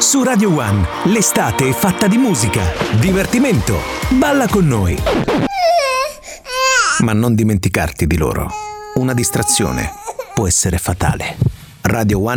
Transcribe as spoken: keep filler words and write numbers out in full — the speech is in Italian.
Su Radio One, l'estate è fatta di musica, divertimento. Balla con noi. Ma non dimenticarti di loro. Una distrazione può essere fatale. Radio One